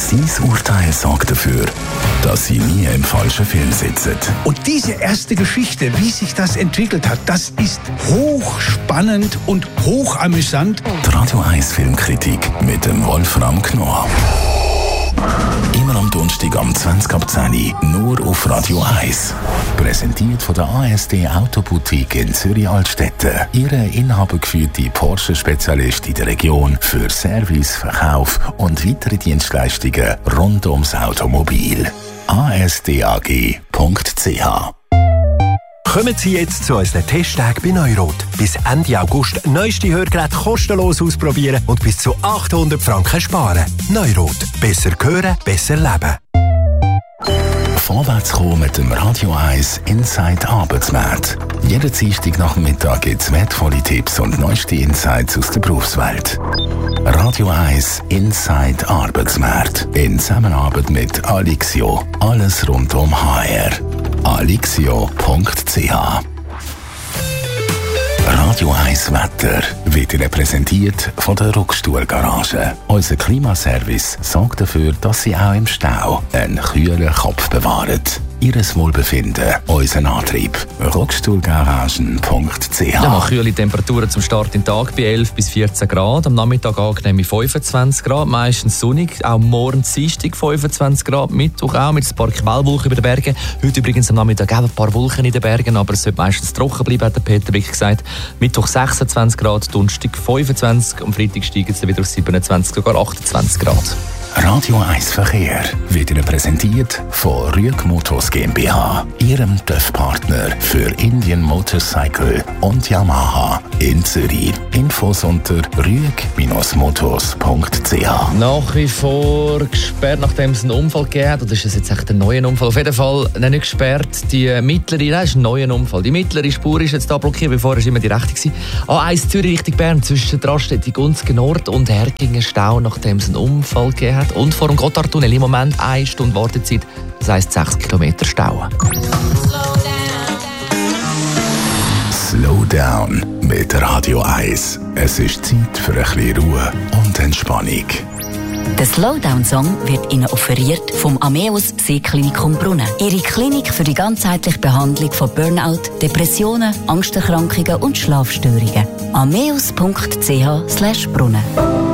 Sein Urteil sorgt dafür, dass Sie nie im falschen Film sitzen. Und diese erste Geschichte, wie sich das entwickelt hat, das ist hochspannend und hochamüsant. Die Radio 1 Filmkritik mit dem Wolfram Knorr. Immer am Donnerstag am 20:10 nur auf Radio 1. Präsentiert von der ASD Autoboutique in Zürich-Altstetten. Ihre inhabergeführte Porsche-Spezialist in der Region für Service, Verkauf und weitere Dienstleistungen rund ums Automobil. asdag.ch. Kommen Sie jetzt zu unseren Testtagen bei Neurot. Bis Ende August neueste Hörgeräte kostenlos ausprobieren und bis zu 800 Franken sparen. Neurot. Besser hören, besser leben. Vorwärts kommen mit dem Radio 1 Inside Arbeitsmarkt. Jeden Dienstag nach dem Mittag gibt es wertvolle Tipps und neueste Insights aus der Berufswelt. Radio 1 Inside Arbeitsmarkt. In Zusammenarbeit mit Alixio. Alles rund um HR. alixio.ch. Radio 1 Wetter wird Ihnen präsentiert von der Ruckstuhlgarage. Unser Klimaservice sorgt dafür, dass Sie auch im Stau einen kühlen Kopf bewahren. Ihres Wohlbefinden, unseren Antrieb. Ruckstuhlgaragen.ch. Ja, kühle Temperaturen zum Start in den Tag bei 11 bis 14 Grad. Am Nachmittag angenehme 25 Grad, meistens sonnig. Auch morgen Dienstag 25 Grad, Mittwoch auch mit ein paar Quellwolken über den Bergen. Heute übrigens am Nachmittag auch ein paar Wolken in den Bergen, aber es sollte meistens trocken bleiben, hat der Peter Wick gesagt. Mittwoch 26 Grad, Donnerstag 25, am Freitag steigen es wieder auf 27, sogar 28 Grad. Radio 1 Verkehr wird Ihnen präsentiert von Rüeg Motors GmbH, Ihrem TÜV-Partner für Indian Motorcycle und Yamaha in Zürich. Infos unter rüeg-motors.ch. Nach wie vor gesperrt, nachdem es einen Unfall gegeben hat. Oder ist das jetzt echt ein neuer Unfall? Auf jeden Fall nicht gesperrt. Die mittlere, das ist ein neuer Unfall. Die mittlere Spur ist jetzt da blockiert, bevor es immer die rechte war. A1 Zürich Richtung Bern zwischen der Raststätte Gunzgen Nord und Herkingen Stau, nachdem es einen Unfall gegeben hat. Und vor dem Gotthardtunnel im Moment 1 Stunde Wartezeit, das heisst 6 Kilometer Stau. Slow down mit Radio 1. Es ist Zeit für ein bisschen Ruhe und Entspannung. Der Slowdown-Song wird Ihnen offeriert vom Ameos Seeklinikum Brunnen. Ihre Klinik für die ganzheitliche Behandlung von Burnout, Depressionen, Angsterkrankungen und Schlafstörungen. ameos.ch/Brunnen